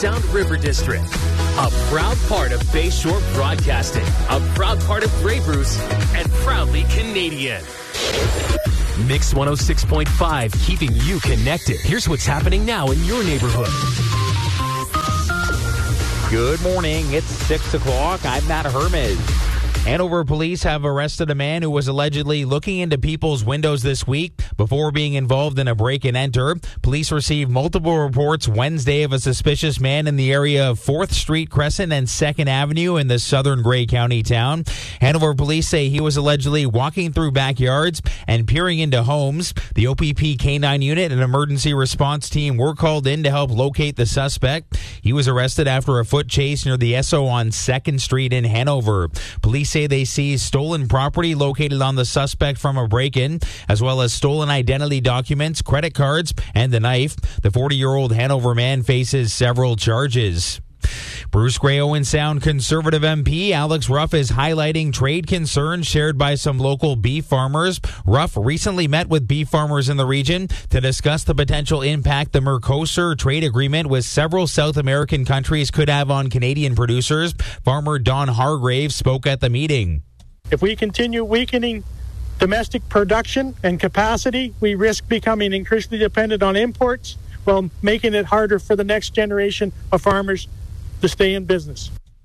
Sound River District, a proud part of Bayshore Broadcasting, a proud part of Grey Bruce, and proudly Canadian. Mix 106.5, keeping you connected. Here's what's happening now in your neighborhood. Good morning. It's 6 o'clock. I'm Matt Hermes. Hanover police have arrested a man who was allegedly looking into people's windows this week before being involved in a break and enter. Police received multiple reports Wednesday of a suspicious man in the area of 4th Street Crescent and 2nd Avenue in the southern Grey County town. Hanover police say he was allegedly walking through backyards and peering into homes. The OPP K-9 unit and emergency response team were called in to help locate the suspect. He was arrested after a foot chase near the Esso on 2nd Street in Hanover. Police say they seized stolen property located on the suspect from a break-in, as well as stolen identity documents, credit cards, and a knife. The 40-year-old Hanover man faces several charges. Bruce Grey Owen Sound Conservative MP Alex Ruff is highlighting trade concerns shared by some local beef farmers. Ruff recently met with beef farmers in the region to discuss the potential impact the Mercosur trade agreement with several South American countries could have on Canadian producers. Farmer Don Hargrave spoke at the meeting. If we continue weakening domestic production and capacity, we risk becoming increasingly dependent on imports, while making it harder for the next generation of farmers to stay in business.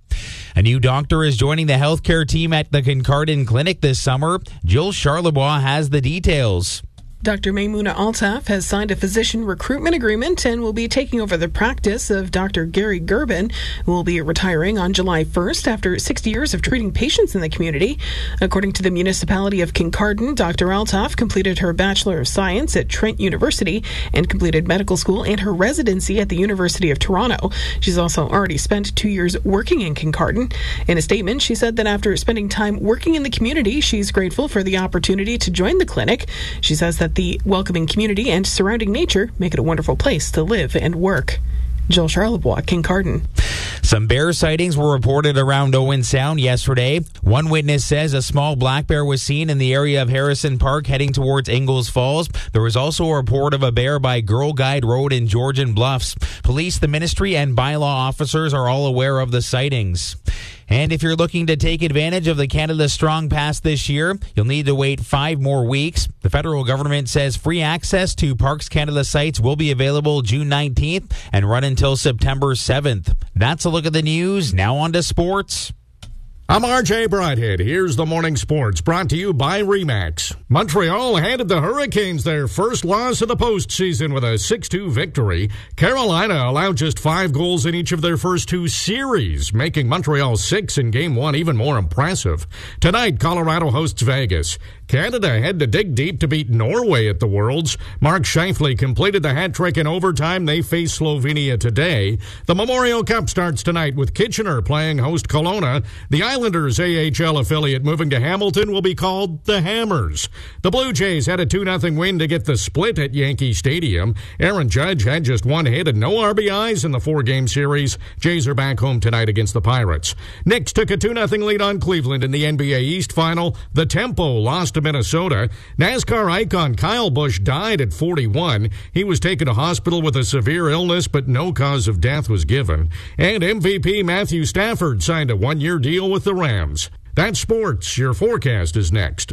A new doctor is joining the healthcare team at the Kincardine Clinic this summer. Jill Charlebois has the details. Dr. Maimouna Altaf has signed a physician recruitment agreement and will be taking over the practice of Dr. Gary Gerben, who will be retiring on July 1st after 60 years of treating patients in the community. According to the municipality of Kincardine, Dr. Altaf completed her Bachelor of Science at Trent University and completed medical school and her residency at the University of Toronto. She's also already spent 2 years working in Kincardine. In a statement, she said that after spending time working in the community, she's grateful for the opportunity to join the clinic. She says that the welcoming community and surrounding nature make it a wonderful place to live and work. Jill Charlebois, Kincardine. Some bear sightings were reported around Owen Sound yesterday. One witness says a small black bear was seen in the area of Harrison Park heading towards Ingalls Falls. There was also a report of a bear by Girl Guide Road in Georgian Bluffs. Police, the ministry, and bylaw officers are all aware of the sightings. And if you're looking to take advantage of the Canada Strong Pass this year, you'll need to wait 5 more weeks. The federal government says free access to Parks Canada sites will be available June 19th and run until September 7th. That's a look at the news. Now on to sports. I'm RJ Brighthead. Here's the morning sports brought to you by Remax. Montreal handed the Hurricanes their first loss of the postseason with a 6-2 victory. Carolina allowed just 5 goals in each of their first 2 series, making Montreal's 6 in Game 1 even more impressive. Tonight, Colorado hosts Vegas. Canada had to dig deep to beat Norway at the Worlds. Mark Scheifele completed the hat trick in overtime. They face Slovenia today. The Memorial Cup starts tonight with Kitchener playing host Kelowna. The Islanders' AHL affiliate moving to Hamilton will be called the Hammers. The Blue Jays had a 2-0 win to get the split at Yankee Stadium. Aaron Judge had just 1 hit and no RBIs in the 4-game series. Jays are back home tonight against the Pirates. Knicks took a 2-0 lead on Cleveland in the NBA East Final. The Tempo lost to Minnesota. NASCAR icon Kyle Busch died at 41. He was taken to hospital with a severe illness, but no cause of death was given. And MVP Matthew Stafford signed a 1-year deal with the Rams. That's sports. Your forecast is next.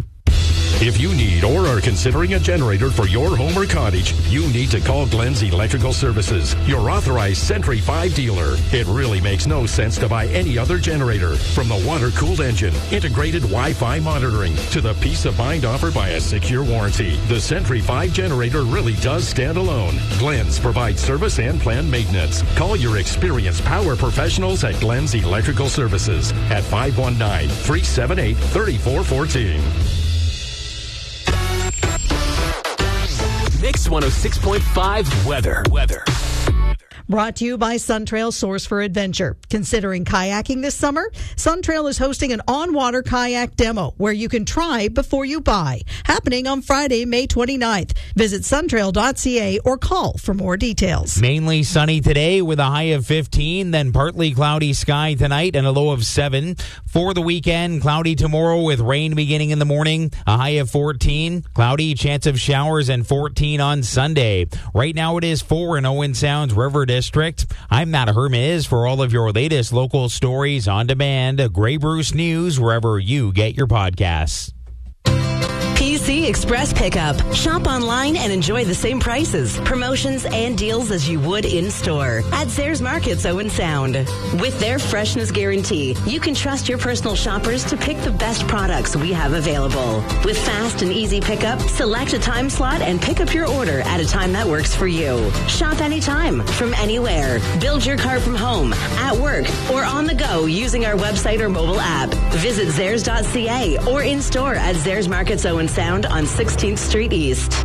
If you need or are considering a generator for your home or cottage, you need to call Glenn's Electrical Services, your authorized Sentry 5 dealer. It really makes no sense to buy any other generator. From the water-cooled engine, integrated Wi-Fi monitoring, to the peace of mind offered by a secure warranty, the Sentry 5 generator really does stand alone. Glenn's provides service and planned maintenance. Call your experienced power professionals at Glenn's Electrical Services at 519-378-3414. Mix 106.5 weather. Brought to you by Suntrail Source for Adventure. Considering kayaking this summer? Suntrail is hosting an on-water kayak demo where you can try before you buy. Happening on Friday, May 29th. Visit suntrail.ca or call for more details. Mainly sunny today with a high of 15, then partly cloudy sky tonight and a low of 7. For the weekend, cloudy tomorrow with rain beginning in the morning, a high of 14. Cloudy, chance of showers, and 14 on Sunday. Right now it is 4 in Owen Sounds, Riverdale. District. I'm Matt Hermes for all of your latest local stories on demand. Grey Bruce News, wherever you get your podcasts. PC Express Pickup. Shop online and enjoy the same prices, promotions, and deals as you would in-store at Zayres Markets Owen Sound. With their freshness guarantee, you can trust your personal shoppers to pick the best products we have available. With fast and easy pickup, select a time slot and pick up your order at a time that works for you. Shop anytime, from anywhere. Build your cart from home, at work, or on the go using our website or mobile app. Visit Zayres.ca or in-store at Zayres Markets Owen Sound on 16th Street East.